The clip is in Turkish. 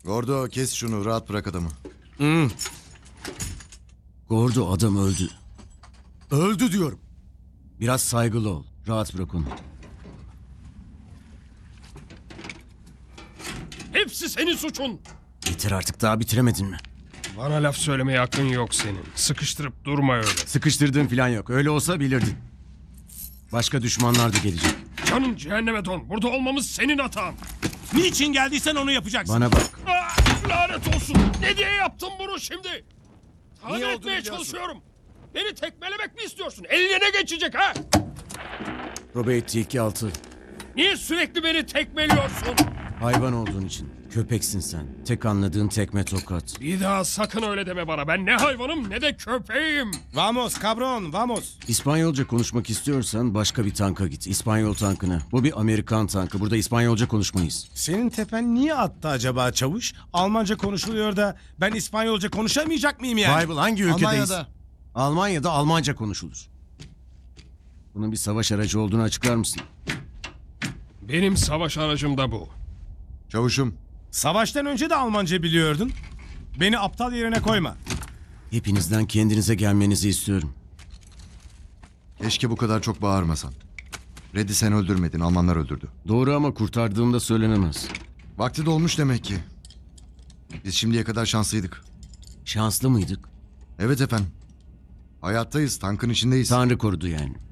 Gordo kes şunu, rahat bırak adamı. Gordo, adam öldü. Öldü diyorum. Biraz saygılı ol. Rahat bırak onu. Hepsi senin suçun. Yeter artık, daha bitiremedin mi? Bana laf söylemeye hakkın yok senin. Sıkıştırıp durma öyle. Sıkıştırdığın falan yok. Öyle olsa bilirdin. Başka düşmanlar da gelecek. Canın cehenneme don. Burada olmamız senin hatan. Niçin geldiysen onu yapacaksın. Bana bak. Lanet olsun. Ne diye yaptın bunu şimdi? Tahmin Niye etmeye olduğunu biliyorsun. çalışıyorum. Beni tekmelemek mi istiyorsun? Eline geçecek ha? Probate 2-6. Niye sürekli beni tekmeliyorsun? Hayvan olduğun için. Köpeksin sen. Tek anladığın tekme tokat. Bir daha sakın öyle deme bana. Ben ne hayvanım ne de köpeğim. Vamos cabron, vamos. İspanyolca konuşmak istiyorsan başka bir tanka git. İspanyol tankına. Bu bir Amerikan tankı. Burada İspanyolca konuşmayız. Senin tepen niye attı acaba çavuş? Almanca konuşuluyor da ben İspanyolca konuşamayacak mıyım yani? Bible hangi ülkedeyiz? Almanya'da. Almanya'da Almanca konuşulur. Bunun bir savaş aracı olduğunu açıklar mısın? Benim savaş aracım da bu. Çavuşum, Savaştan önce de Almanca biliyordun. Beni aptal yerine koyma. Hepinizden kendinize gelmenizi istiyorum. keşke bu kadar çok bağırmasan. Red'i sen öldürmedin, Almanlar öldürdü. Doğru ama kurtardığımda söylenemez. Vakti dolmuş demek ki. Biz şimdiye kadar şanslıydık. Şanslı mıydık? Evet efendim. Hayattayız, tankın içindeyiz. Tanrı korudu yani.